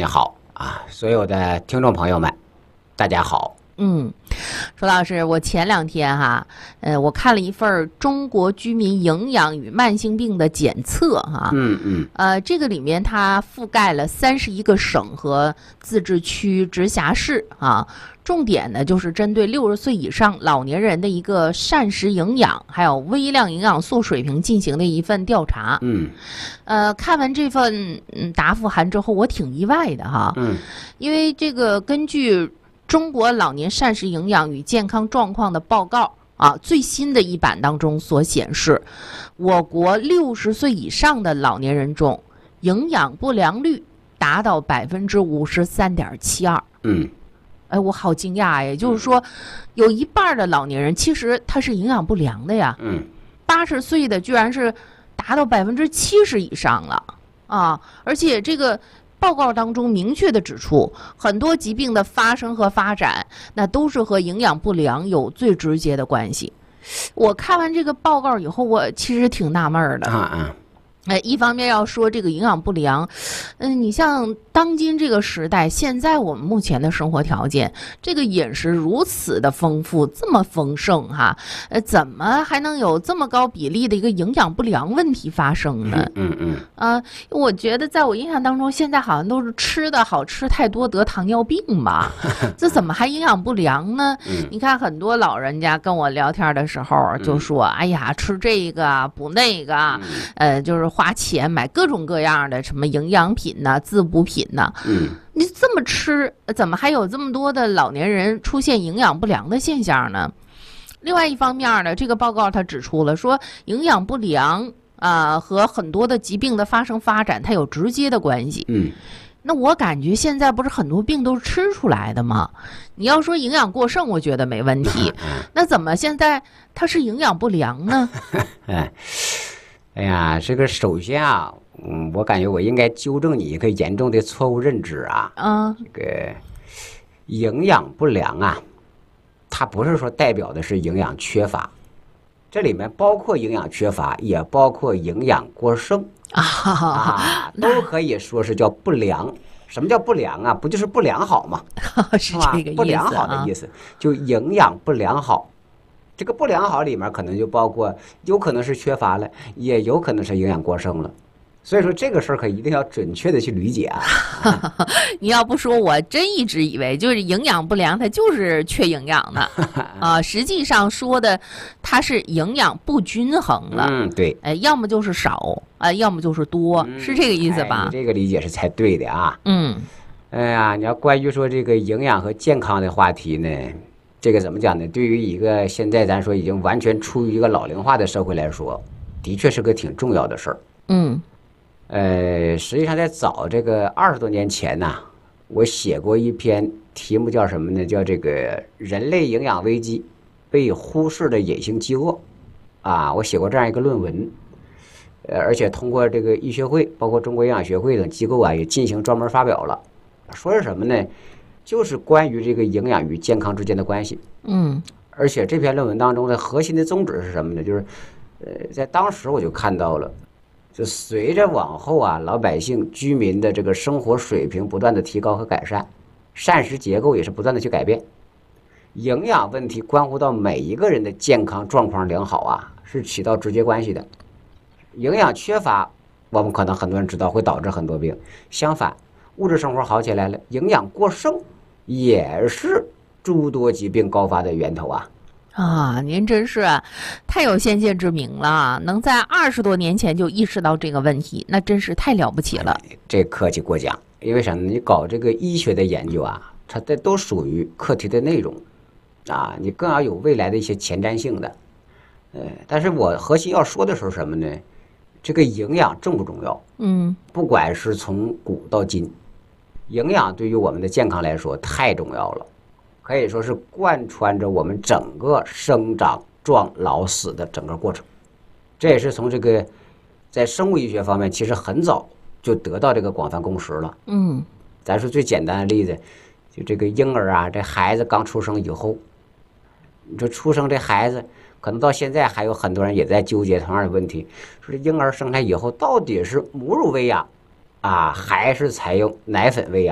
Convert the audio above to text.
你好啊，所有的听众朋友们，大家好。 说老师，我前2天我看了一份中国居民营养与慢性病的检测这个里面它覆盖了31个省和自治区、直辖市重点呢就是针对60岁以上老年人的一个膳食营养还有微量营养素水平进行的一份调查。看完这份答复函之后，我挺意外的因为这个根据中国老年膳食营养与健康状况的报告最新的一版当中所显示，我国60岁以上的老年人中，营养不良率达到53.72%。我好惊讶呀！就是说，有一半的老年人其实他是营养不良的呀。80岁的居然是达到70%以上了而且这个报告当中明确的指出，很多疾病的发生和发展，那都是和营养不良有最直接的关系。我看完这个报告以后，我其实挺纳闷的。一方面要说这个营养不良，你像当今这个时代，现在我们目前的生活条件，这个饮食如此的丰富，这么丰盛怎么还能有这么高比例的一个营养不良问题发生呢？我觉得在我印象当中，现在好像都是吃的好吃太多得糖尿病吧，这怎么还营养不良呢？你看很多老人家跟我聊天的时候就说，哎呀，吃这个补那个，就是花钱买各种各样的什么营养品滋补品你这么吃，怎么还有这么多的老年人出现营养不良的现象呢？另外一方面呢，这个报告它指出了说，营养不良和很多的疾病的发生发展它有直接的关系。那我感觉现在不是很多病都是吃出来的吗？你要说营养过剩，我觉得没问题。那怎么现在它是营养不良呢？ 哎呀，这个首先我感觉我应该纠正你一个严重的错误认知这个营养不良它不是说代表的是营养缺乏，这里面包括营养缺乏，也包括营养过剩都可以说是叫不良。什么叫不良不就是不良好吗？ 是这个意思， 不良好的意思，就营养不良好。这个不良好里面可能就包括有可能是缺乏了，也有可能是营养过剩了。所以说这个事儿可一定要准确的去理解你要不说，我真一直以为就是营养不良它就是缺营养的实际上说的它是营养不均衡了。 对， 要么就是少要么就是多，是这个意思吧？ 你这个理解是才对的哎呀，你要关于说这个营养和健康的话题呢，这个怎么讲呢？对于一个现在咱说已经完全处于一个老龄化的社会来说，的确是个挺重要的事儿。实际上在早这个20多年前我写过一篇题目叫什么呢？叫这个人类营养危机被忽视的隐形饥饿我写过这样一个论文，而且通过这个医学会，包括中国营养学会等机构也进行专门发表了。说是什么呢？就是关于这个营养与健康之间的关系。而且这篇论文当中的核心的宗旨是什么呢？就是在当时我就看到了，就随着往后老百姓居民的这个生活水平不断的提高和改善，膳食结构也是不断的去改变，营养问题关乎到每一个人的健康状况良好是起到直接关系的。营养缺乏，我们可能很多人知道会导致很多病，相反物质生活好起来了，营养过剩也是诸多疾病高发的源头您真是太有先见之明了，能在20多年前就意识到这个问题，那真是太了不起了。 这客气过奖，因为啥呢？你搞这个医学的研究它都属于课题的内容你更要有未来的一些前瞻性的。但是我核心要说的是什么呢？这个营养重不重要？不管是从古到今，营养对于我们的健康来说太重要了。可以说是贯穿着我们整个生长、壮、老、死的整个过程。这也是从这个在生物医学方面，其实很早就得到这个广泛共识了。咱说最简单的例子，就这个婴儿这孩子刚出生以后，你说出生这孩子，可能到现在还有很多人也在纠结同样的问题，说这婴儿生下以后到底是母乳喂养还是采用奶粉喂养？